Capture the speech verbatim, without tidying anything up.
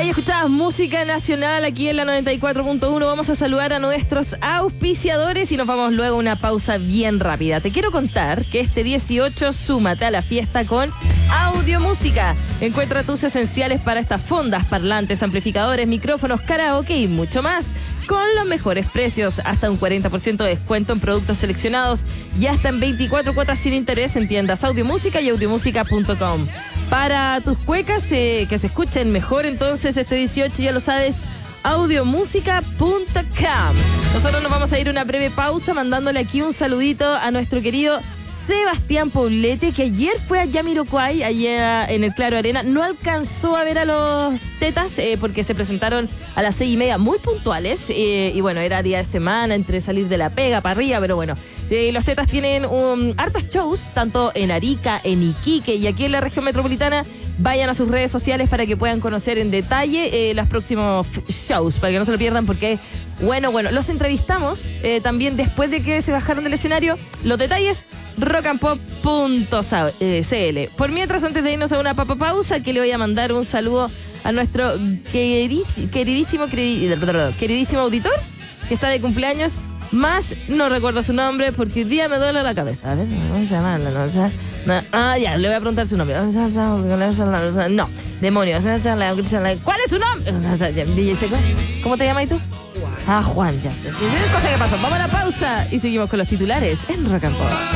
Ahí escuchabas música nacional aquí en la noventa y cuatro punto uno. Vamos a saludar a nuestros auspiciadores y nos vamos luego a una pausa bien rápida. Te quiero contar que este dieciocho súmate a la fiesta con Audio Música. Encuentra tus esenciales para estas fondas, parlantes, amplificadores, micrófonos, karaoke y mucho más. Con los mejores precios, hasta un cuarenta por ciento de descuento en productos seleccionados y hasta en veinticuatro cuotas sin interés en tiendas Audio Música y audiomúsica punto com. Para tus cuecas eh, que se escuchen mejor, entonces este dieciocho ya lo sabes, audiomúsica punto com. Nosotros nos vamos a ir a una breve pausa mandándole aquí un saludito a nuestro querido Sebastián Poblete, que ayer fue a Jamiroquai, allá en el Claro Arena. No alcanzó a ver a los Tetas eh, porque se presentaron a las seis y media, muy puntuales. Eh, y bueno, era día de semana, entre salir de la pega para arriba, pero bueno. Eh, los Tetas tienen um, hartos shows, tanto en Arica, en Iquique y aquí en la región metropolitana. Vayan a sus redes sociales para que puedan conocer en detalle eh, los próximos shows, para que no se lo pierdan, porque, bueno, bueno, los entrevistamos eh, también después de que se bajaron del escenario. Los detalles, rock and pop punto c l. Por mientras, antes de irnos a una papa pausa, que le voy a mandar un saludo a nuestro queridísimo, queridísimo, queridísimo auditor, que está de cumpleaños, más no recuerdo su nombre, porque hoy día me duele la cabeza. A ver, vamos a llamarla, ¿no? O sea, no, ah, ya, le voy a preguntar su nombre. No, demonios. ¿Cuál es su nombre? D J Seco, ¿cómo te llamas tú? Ah, Juan, ya. Cosa que pasó. Vamos a la pausa y seguimos con los titulares en Rock and Pop.